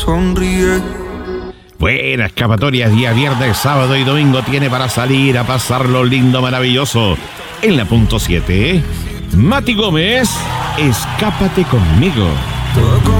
sonríe. Buena escapatoria, día viernes, sábado y domingo tiene para salir a pasarlo lindo, maravilloso. En la punto 7, Mati Gómez, escápate conmigo.